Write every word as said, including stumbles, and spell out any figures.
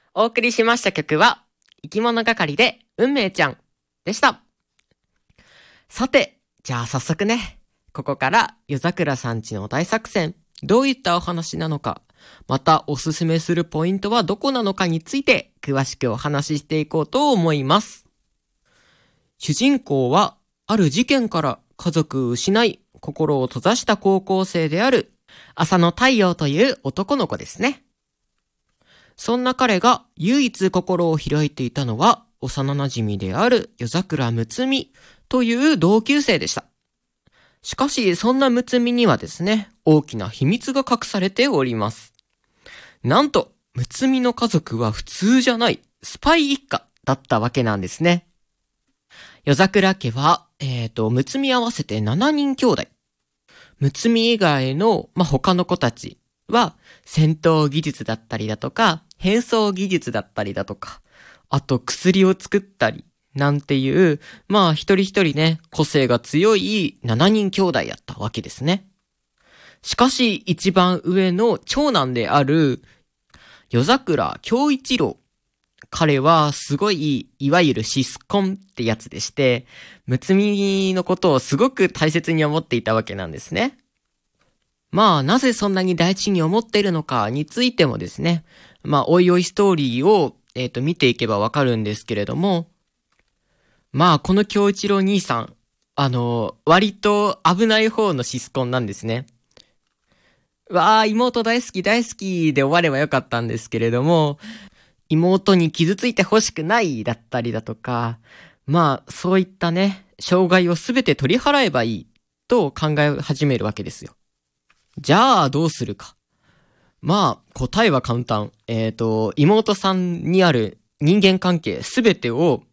お送りしました曲は、生き物係で運命ちゃんでした。さて、じゃあ早速ね、ここから夜桜さんちの大作戦、どういったお話なのか、またおすすめするポイントはどこなのかについて詳しくお話ししていこうと思います。主人公はある事件から家族を失い、心を閉ざした高校生である浅野太陽という男の子ですね。そんな彼が唯一心を開いていたのは幼馴染である夜桜むつみという同級生でした。しかしそんなむつみにはですね、大きな秘密が隠されております。なんと、むつみの家族は普通じゃないスパイ一家だったわけなんですね。夜桜家は、えっと、むつみ合わせてしちにん兄弟。むつみ以外の、まあ、他の子たちは、戦闘技術だったりだとか、変装技術だったりだとか、あと薬を作ったり、なんていう、まあ一人一人ね、個性が強いしちにん兄弟やったわけですね。しかし、一番上の長男である、夜桜恭一郎。彼はすごい、いわゆるシスコンってやつでして、むつみのことをすごく大切に思っていたわけなんですね。まあ、なぜそんなに大事に思っているのかについてもですね、まあ、おいおいストーリーを、えっと、見ていけばわかるんですけれども、まあ、この京一郎兄さん、あの、割と危ない方のシスコンなんですね。わあ、妹大好き大好きで終わればよかったんですけれども、妹に傷ついて欲しくないだったりだとか、まあ、そういったね、障害をすべて取り払えばいいと考え始めるわけですよ。じゃあ、どうするか。まあ、答えは簡単。えっと、妹さんにある人間関係すべてを